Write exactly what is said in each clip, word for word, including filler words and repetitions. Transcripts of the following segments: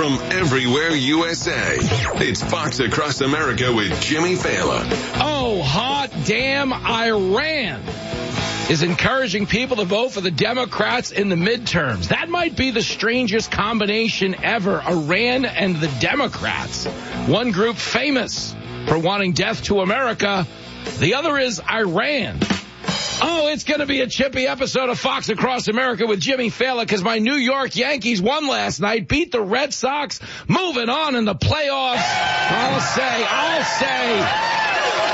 from everywhere U S A. It's Fox Across America with Jimmy Fallon. Oh, hot damn Iran is encouraging people to vote for the Democrats in the midterms. That might be the strangest combination ever, Iran and the Democrats. One group famous for wanting death to America. The other is Iran. Oh, it's going to be a chippy episode of Fox Across America with Jimmy Fallon because my New York Yankees won last night, beat the Red Sox, moving on in the playoffs. I'll say, I'll say.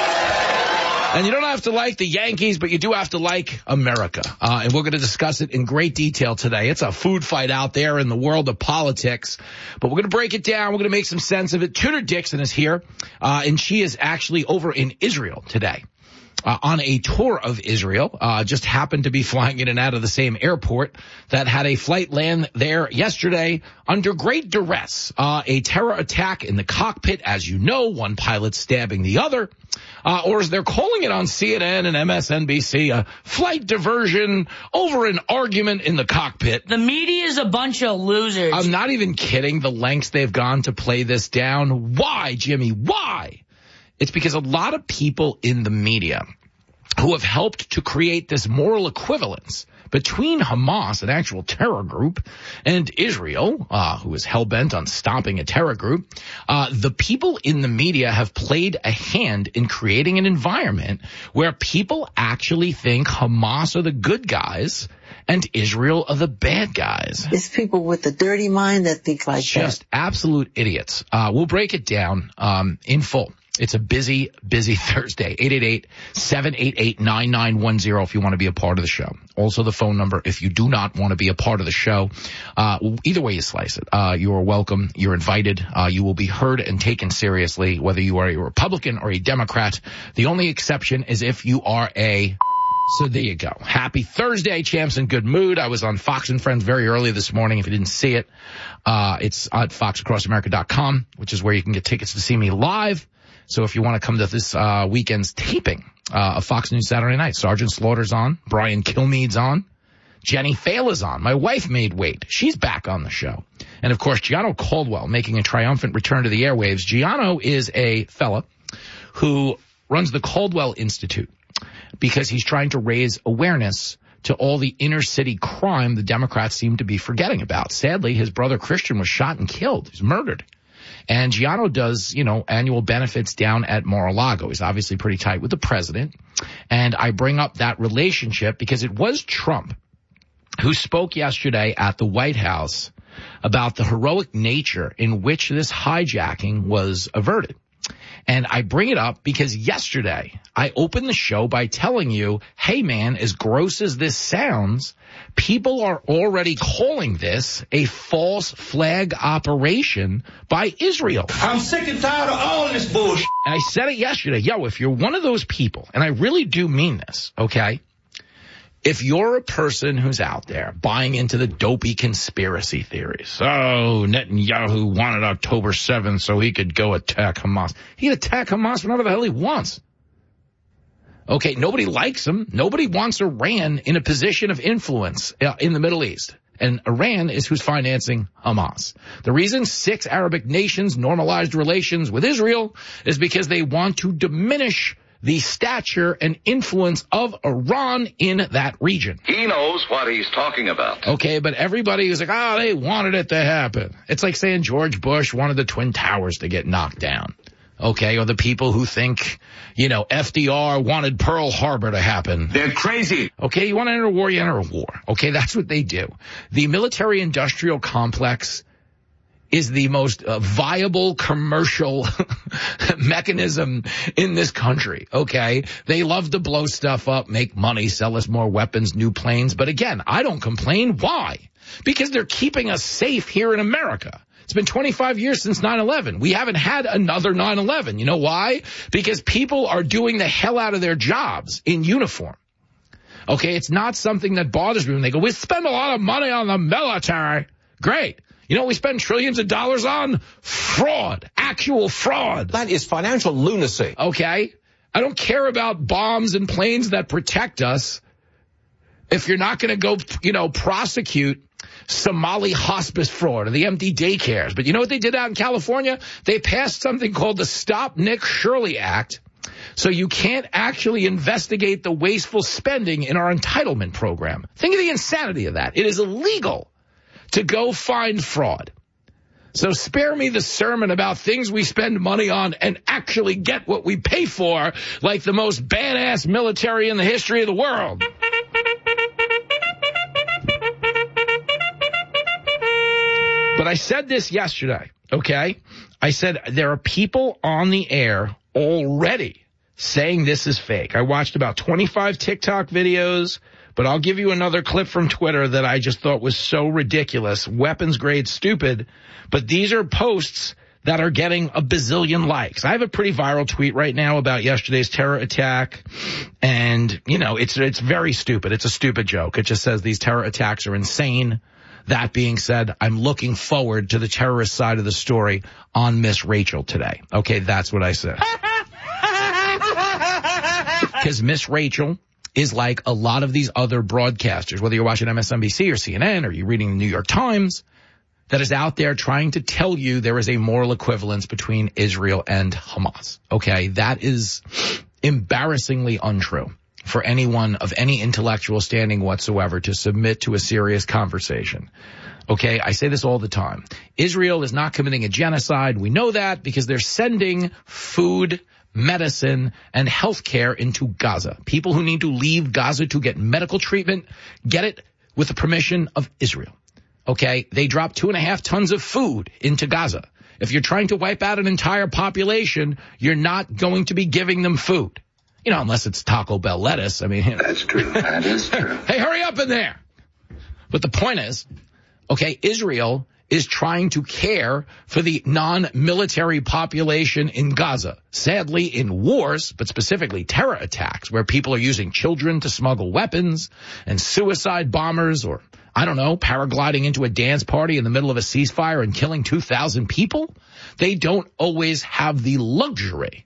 And you don't have to like the Yankees, but you do have to like America. Uh, and we're going to discuss it in great detail today. It's a food fight out there in the world of politics. But we're going to break it down. We're going to make some sense of it. Tudor Dixon is here, uh, and she is actually over in Israel today. Uh, on a tour of Israel, uh, just happened to be flying in and out of the same airport that had a flight land there yesterday under great duress. Uh, a terror attack in the cockpit, as you know, one pilot stabbing the other. Uh, or as they're calling it on C N N and M S N B C, a flight diversion over an argument in the cockpit. The media is a bunch of losers. I'm not even kidding the lengths they've gone to play this down. Why, Jimmy? Why? It's because a lot of people in the media who have helped to create this moral equivalence between Hamas, an actual terror group, and Israel, uh, who is hell-bent on stopping a terror group, uh, the people in the media have played a hand in creating an environment where people actually think Hamas are the good guys and Israel are the bad guys. It's people with a dirty mind that think like Just that. Just absolute idiots. Uh, we'll break it down um, in full. It's a busy, busy Thursday. eight eight eight, seven eight eight, nine nine one zero if you want to be a part of the show. Also the phone number if you do not want to be a part of the show. Uh, either way you slice it, uh, you are welcome. You're invited. Uh, you will be heard and taken seriously, whether you are a Republican or a Democrat. The only exception is if you are a... So there you go. Happy Thursday, champs, in good mood. I was on Fox and Friends very early this morning. If you didn't see it, uh, it's at fox across america dot com, which is where you can get tickets to see me live. So if you want to come to this uh weekend's taping uh of Fox News Saturday Night, Sergeant Slaughter's on, Brian Kilmeade's on, Jenny Fallon's on. My wife made weight. She's back on the show. And, of course, Gianno Caldwell making a triumphant return to the airwaves. Gianno is a fella who runs the Caldwell Institute because he's trying to raise awareness to all the inner city crime the Democrats seem to be forgetting about. Sadly, his brother Christian was shot and killed. He's murdered. And Gianno does, you know, annual benefits down at Mar-a-Lago. He's obviously pretty tight with the president. And I bring up that relationship because it was Trump who spoke yesterday at the White House about the heroic nature in which this hijacking was averted. And I bring it up because yesterday I opened the show by telling you, hey, man, as gross as this sounds, people are already calling this a false flag operation by Israel. I'm sick and tired of all this bullshit. And I said it yesterday. Yo, if you're one of those people, and I really do mean this, okay? If you're a person who's out there buying into the dopey conspiracy theories, oh, Netanyahu wanted October seventh so he could go attack Hamas. He can attack Hamas whenever the hell he wants. Okay, nobody likes him. Nobody wants Iran in a position of influence uh, in the Middle East. And Iran is who's financing Hamas. The reason six Arabic nations normalized relations with Israel is because they want to diminish the stature and influence of Iran in that region. He knows what he's talking about. Okay, but everybody is like, oh, they wanted it to happen. It's like saying George Bush wanted the Twin Towers to get knocked down. Okay, or the people who think, you know, F D R wanted Pearl Harbor to happen. They're crazy. Okay, you want to enter a war, you enter a war. Okay, that's what they do. The military-industrial complex is the most uh, viable commercial mechanism in this country, okay? They love to blow stuff up, make money, sell us more weapons, new planes. But again, I don't complain. Why? Because they're keeping us safe here in America. It's been twenty-five years since nine eleven. We haven't had another nine eleven. You know why? Because people are doing the hell out of their jobs in uniform. Okay, it's not something that bothers me when they go, we spend a lot of money on the military. Great. You know what we spend trillions of dollars on? Fraud. Actual fraud. That is financial lunacy. Okay? I don't care about bombs and planes that protect us if you're not going to go, you know, prosecute Somali hospice fraud or the empty daycares. But you know what they did out in California? They passed something called the Stop Nick Shirley Act. So you can't actually investigate the wasteful spending in our entitlement program. Think of the insanity of that. It is illegal to go find fraud. So spare me the sermon about things we spend money on and actually get what we pay for, like the most badass military in the history of the world. But I said this yesterday, okay? I said there are people on the air already saying this is fake. I watched about twenty-five TikTok videos, but I'll give you another clip from Twitter that I just thought was so ridiculous, weapons grade stupid. But these are posts that are getting a bazillion likes. I have a pretty viral tweet right now about yesterday's terror attack. And, you know, it's it's very stupid. It's a stupid joke. It just says these terror attacks are insane. That being said, I'm looking forward to the terrorist side of the story on Miss Rachel today. Okay, that's what I said. Because Miss Rachel is like a lot of these other broadcasters, whether you're watching M S N B C or C N N or you're reading the New York Times, that is out there trying to tell you there is a moral equivalence between Israel and Hamas. Okay, that is embarrassingly untrue for anyone of any intellectual standing whatsoever to submit to a serious conversation. Okay, I say this all the time. Israel is not committing a genocide. We know that because they're sending food, medicine, and health care into Gaza. People who need to leave Gaza to get medical treatment get it with the permission of Israel. Okay, they drop two and a half tons of food into Gaza. If you're trying to wipe out an entire population, you're not going to be giving them food. You know, unless it's Taco Bell lettuce. I mean, you know. That's true. That is true. Hey, hurry up in there. But the point is, okay, Israel is trying to care for the non-military population in Gaza. Sadly, in wars, but specifically terror attacks, where people are using children to smuggle weapons and suicide bombers or, I don't know, paragliding into a dance party in the middle of a ceasefire and killing two thousand people, they don't always have the luxury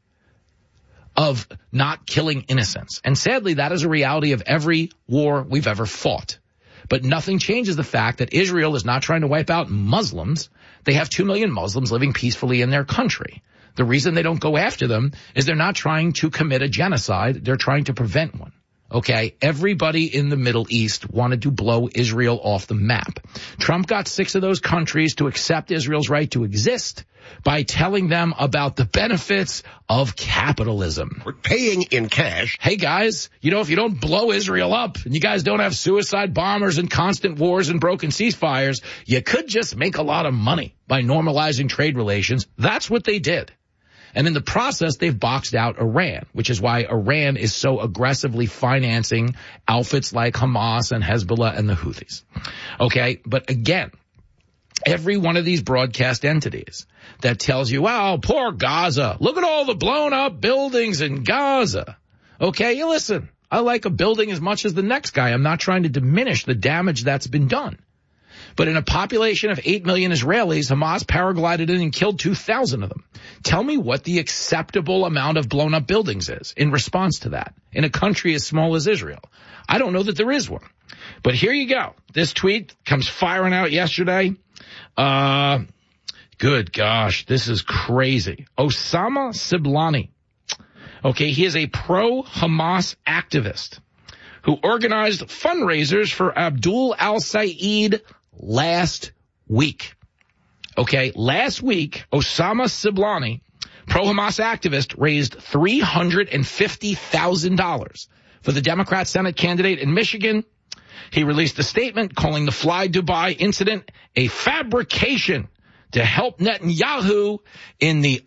of not killing innocents. And sadly, that is a reality of every war we've ever fought. But nothing changes the fact that Israel is not trying to wipe out Muslims. They have two million Muslims living peacefully in their country. The reason they don't go after them is they're not trying to commit a genocide. They're trying to prevent one. Okay, everybody in the Middle East wanted to blow Israel off the map. Trump got six of those countries to accept Israel's right to exist by telling them about the benefits of capitalism. We're paying in cash. Hey, guys, you know, if you don't blow Israel up and you guys don't have suicide bombers and constant wars and broken ceasefires, you could just make a lot of money by normalizing trade relations. That's what they did. And in the process, they've boxed out Iran, which is why Iran is so aggressively financing outfits like Hamas and Hezbollah and the Houthis. Okay, but again, every one of these broadcast entities that tells you, wow, poor Gaza, look at all the blown up buildings in Gaza. Okay, you listen, I like a building as much as the next guy. I'm not trying to diminish the damage that's been done. But in a population of eight million Israelis, Hamas paraglided in and killed two thousand of them. Tell me what the acceptable amount of blown up buildings is in response to that in a country as small as Israel. I don't know that there is one. But here you go. This tweet comes firing out yesterday. Uh, good gosh, this is crazy. Osama Siblani. Okay, he is a pro-Hamas activist who organized fundraisers for Abdul al-Said last week. Okay, last week, Osama Siblani, pro-Hamas activist, raised three hundred fifty thousand dollars for the Democrat Senate candidate in Michigan. He released a statement calling the Fly Dubai incident a fabrication to help Netanyahu in the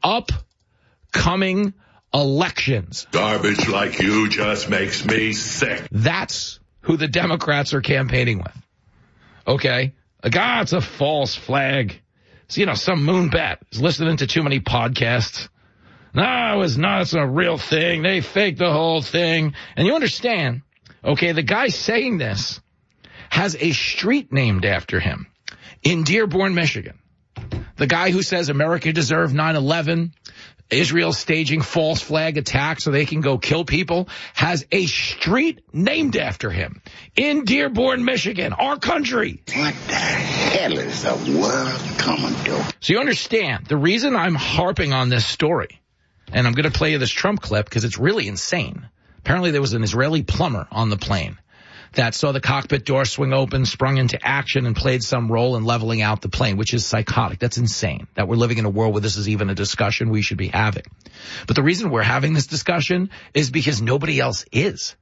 upcoming elections. Garbage like you just makes me sick. That's who the Democrats are campaigning with. Okay? Like, ah, it's a false flag. So, you know, some moonbat is listening to too many podcasts. No, it's not. It's a real thing. They faked the whole thing. And you understand, okay, the guy saying this has a street named after him in Dearborn, Michigan. the guy who says America deserved nine eleven, Israel staging false flag attacks so they can go kill people, has a street named after him in Dearborn, Michigan, our country. What the hell is the world coming to? So you understand, the reason I'm harping on this story, and I'm going to play you this Trump clip because it's really insane. Apparently there was an Israeli plumber on the plane that saw the cockpit door swing open, sprung into action, and played some role in leveling out the plane, which is psychotic. That's insane that we're living in a world where this is even a discussion we should be having. But the reason we're having this discussion is because nobody else is.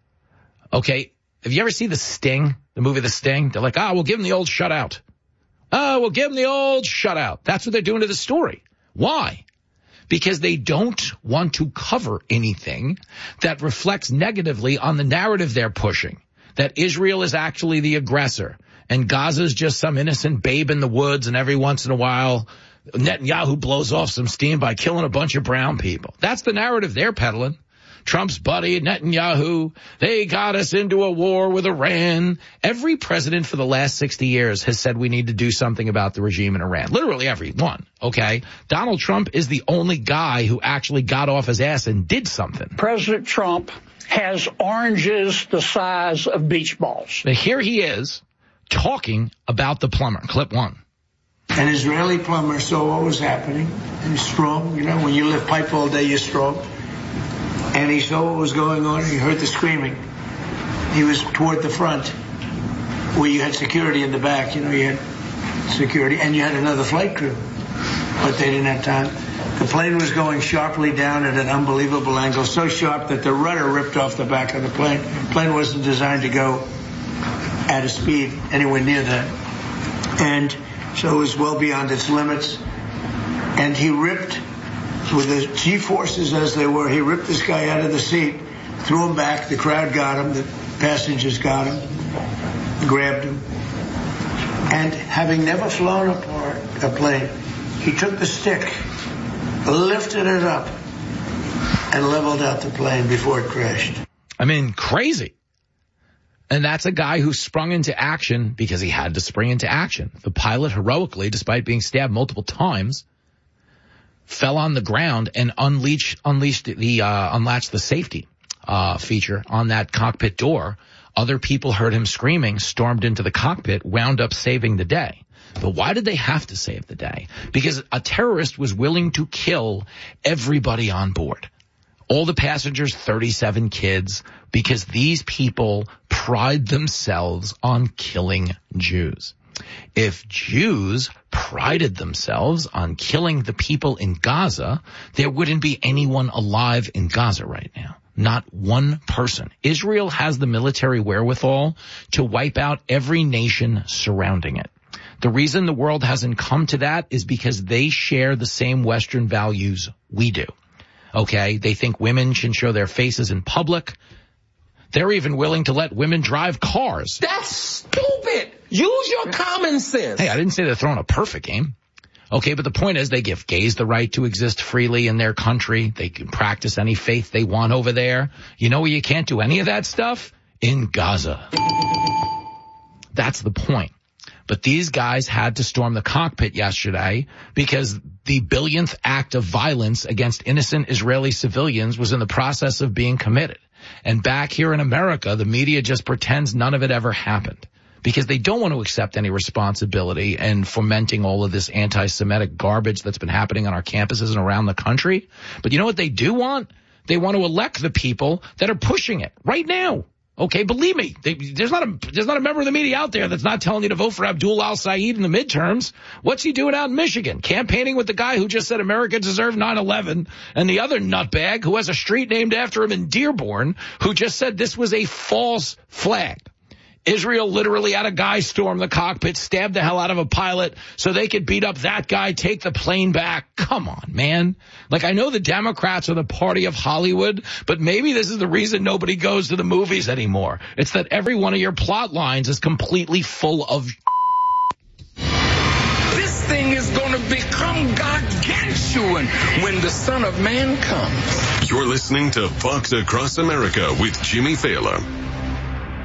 Okay, have you ever seen The Sting, the movie The Sting? They're like, ah, we'll give him the old shutout. Oh, we'll give him the old shutout. That's what they're doing to the story. Why? Because they don't want to cover anything that reflects negatively on the narrative they're pushing, that Israel is actually the aggressor and Gaza's just some innocent babe in the woods, and every once in a while Netanyahu blows off some steam by killing a bunch of brown people. That's the narrative they're peddling. Trump's buddy, Netanyahu, they got us into a war with Iran. Every president for the last sixty years has said we need to do something about the regime in Iran. Literally every one, okay? Donald Trump is the only guy who actually got off his ass and did something. President Trump has oranges the size of beach balls. But here he is talking about the plumber. Clip one. An Israeli plumber saw what was happening. He's strong. You know, when you lift pipe all day, you're strong. And he saw what was going on. He heard the screaming. He was toward the front where you had security in the back. You know, you had security. And you had another flight crew. But they didn't have time. The plane was going sharply down at an unbelievable angle, so sharp that the rudder ripped off the back of the plane. The plane wasn't designed to go at a speed anywhere near that. And so it was well beyond its limits. And he ripped, with the G-forces as they were, he ripped this guy out of the seat, threw him back. The crowd got him. The passengers got him, grabbed him. And having never flown a plane, he took the stick, lifted it up, and leveled out the plane before it crashed. I mean, crazy. And that's a guy who sprung into action because he had to spring into action. The pilot heroically, despite being stabbed multiple times, fell on the ground and unleashed, unleashed the, uh, unlatched the safety, uh, feature on that cockpit door. Other people heard him screaming, stormed into the cockpit, wound up saving the day. But why did they have to save the day? Because a terrorist was willing to kill everybody on board. All the passengers, thirty-seven kids, because these people pride themselves on killing Jews. If Jews prided themselves on killing the people in Gaza, there wouldn't be anyone alive in Gaza right now. Not one person. Israel has the military wherewithal to wipe out every nation surrounding it. The reason the world hasn't come to that is because they share the same Western values we do. Okay? They think women should show their faces in public. They're even willing to let women drive cars. That's stupid. Use your common sense. Hey, I didn't say they're throwing a perfect game. Okay, but the point is they give gays the right to exist freely in their country. They can practice any faith they want over there. You know where you can't do any of that stuff? In Gaza. That's the point. But these guys had to storm the cockpit yesterday because the billionth act of violence against innocent Israeli civilians was in the process of being committed. And back here in America, the media just pretends none of it ever happened because they don't want to accept any responsibility in fomenting all of this anti-Semitic garbage that's been happening on our campuses and around the country. But you know what they do want? They want to elect the people that are pushing it right now. Okay, believe me, they, there's not a there's not a member of the media out there that's not telling you to vote for Abdul al-Said in the midterms. What's he doing out in Michigan? Campaigning with the guy who just said America deserved nine eleven, and the other nutbag who has a street named after him in Dearborn who just said this was a false flag. Israel literally had a guy storm the cockpit, stab the hell out of a pilot so they could beat up that guy, take the plane back. Come on, man. Like, I know the Democrats are the party of Hollywood, but maybe this is the reason nobody goes to the movies anymore. It's that every one of your plot lines is completely full of This thing is going to become gargantuan when the Son of Man comes. You're listening to Fox Across America with Jimmy Thaler.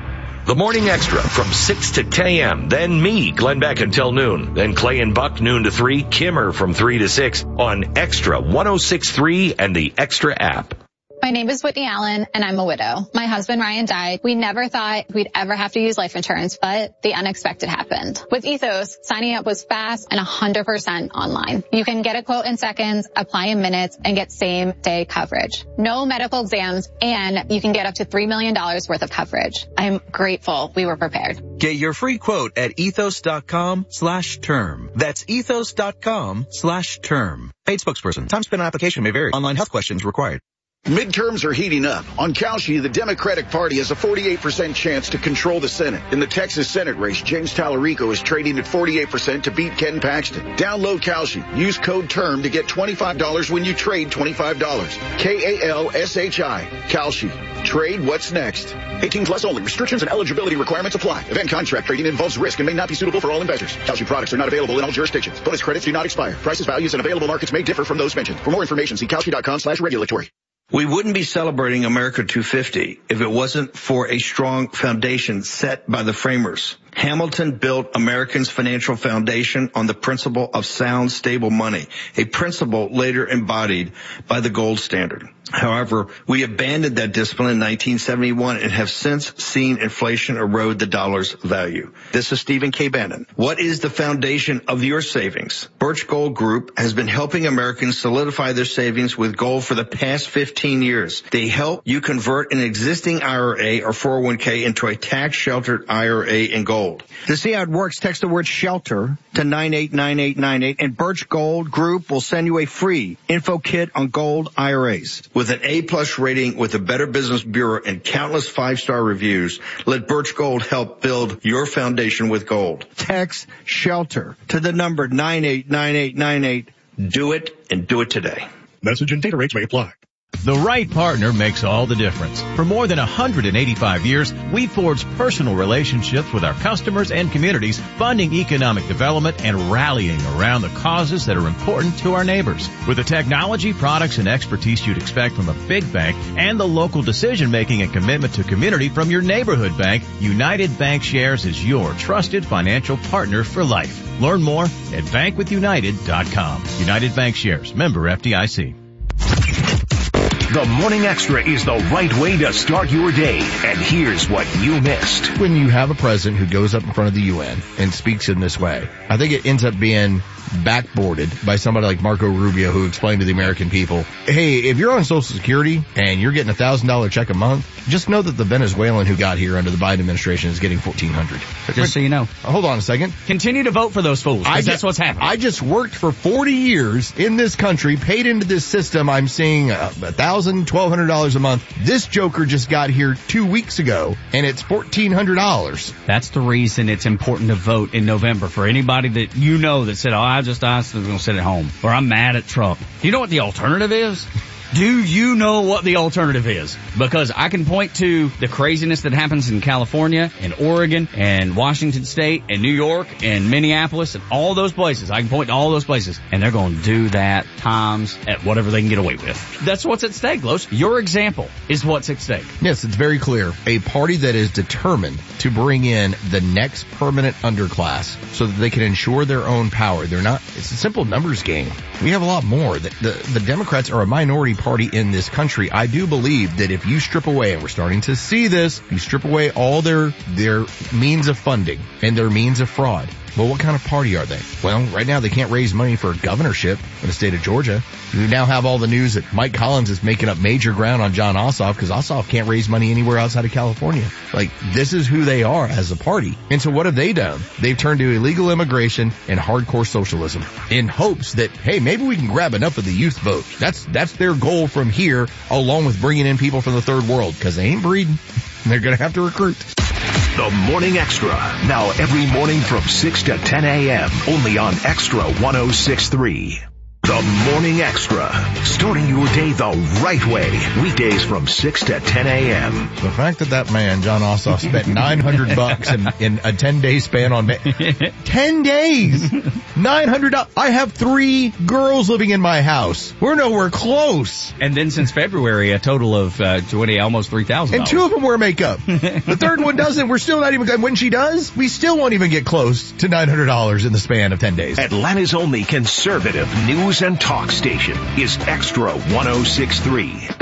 The Morning Extra from six to ten a.m. Then me, Glenn Beck, until noon. Then Clay and Buck, noon to three. Kimmer from three to six on Extra one oh six point three and the Extra app. My name is Whitney Allen, and I'm a widow. My husband, Ryan, died. We never thought we'd ever have to use life insurance, but the unexpected happened. With Ethos, signing up was fast and one hundred percent online. You can get a quote in seconds, apply in minutes, and get same-day coverage. No medical exams, and you can get up to three million dollars worth of coverage. I'm grateful we were prepared. Get your free quote at ethos.com slash term. That's ethos.com slash term. Paid spokesperson. Time spent on application may vary. Online health questions required. Midterms are heating up. On Kalshi, the Democratic Party has a forty-eight percent chance to control the Senate. In the Texas Senate race, James Tallarico is trading at forty-eight percent to beat Ken Paxton. Download Kalshi. Use code TERM to get twenty-five dollars when you trade twenty-five dollars. K A L S H I. Kalshi. Trade what's next. eighteen plus only. Restrictions and eligibility requirements apply. Event contract trading involves risk and may not be suitable for all investors. Kalshi products are not available in all jurisdictions. Bonus credits do not expire. Prices, values, and available markets may differ from those mentioned. For more information, see Kalshi.com slash regulatory. We wouldn't be celebrating America two fifty if it wasn't for a strong foundation set by the framers. Hamilton built Americans' financial foundation on the principle of sound, stable money, a principle later embodied by the gold standard. However, we abandoned that discipline in nineteen seventy-one and have since seen inflation erode the dollar's value. This is Stephen K. Bannon. What is the foundation of your savings? Birch Gold Group has been helping Americans solidify their savings with gold for the past fifteen years. They help you convert an existing I R A or four oh one k into a tax-sheltered I R A in gold. To see how it works, text the word shelter to nine eight nine eight nine eight, and Birch Gold Group will send you a free info kit on gold I R As. With an A-plus rating with the Better Business Bureau and countless five-star reviews, let Birch Gold help build your foundation with gold. Text shelter to the number nine eight nine eight nine eight. Do it, and do it today. Message and data rates may apply. The right partner makes all the difference. For more than one hundred eighty-five years, we've forged personal relationships with our customers and communities, funding economic development and rallying around the causes that are important to our neighbors. With the technology, products, and expertise you'd expect from a big bank and the local decision-making and commitment to community from your neighborhood bank, United Bankshares is your trusted financial partner for life. Learn more at bank with united dot com. United Bankshares, member F D I C. The Morning Extra is the right way to start your day. And here's what you missed. When you have a president who goes up in front of the U N and speaks in this way, I think it ends up being backboarded by somebody like Marco Rubio, who explained to the American people, hey, if you're on Social Security and you're getting a one thousand dollars check a month, just know that the Venezuelan who got here under the Biden administration is getting fourteen hundred dollars. Just so you know. Hold on a second. Continue to vote for those fools, because that's what's happening. I just worked for forty years in this country, paid into this system. I'm seeing a one thousand dollars, twelve hundred dollars a month. This joker just got here two weeks ago, and it's fourteen hundred dollars. That's the reason it's important to vote in November. For anybody that you know that said, oh, I just, I was going to sit at home, or I'm mad at Trump. Do you know what the alternative is? Do you know what the alternative is? Because I can point to the craziness that happens in California and Oregon and Washington State and New York and Minneapolis and all those places. I can point to all those places, and they're going to do that times at whatever they can get away with. That's what's at stake, Los. Your example is what's at stake. Yes, it's very clear. A party that is determined to bring in the next permanent underclass so that they can ensure their own power. They're not, it's a simple numbers game. We have a lot more. The, the, the Democrats are a minority party in this country. I do believe that if you strip away, and we're starting to see this, you strip away all their their means of funding and their means of fraud. Well, what kind of party are they? Well, right now they can't raise money for a governorship in the state of Georgia. We now have all the news that Mike Collins is making up major ground on John Ossoff because Ossoff can't raise money anywhere outside of California. Like, this is who they are as a party. And so what have they done? They've turned to illegal immigration and hardcore socialism in hopes that, hey, maybe we can grab enough of the youth vote. That's, that's their goal from here, along with bringing in people from the third world, because they ain't breeding. They're going to have to recruit. The Morning Extra, now every morning from six to ten a.m. only on Extra one oh six point three. The Morning Extra, starting your day the right way. Weekdays from six to ten a.m. The fact that that man, John Ossoff, spent nine hundred bucks in, in a ten-day span on me. ten days! nine hundred dollars. I have three girls living in my house. We're nowhere close. And then since February, a total of uh, twenty, almost three thousand dollars. And two of them wear makeup. The third one doesn't. We're still not even, when she does, we still won't even get close to nine hundred dollars in the span of ten days. Atlanta's only conservative news and talk station is Extra one oh six point three.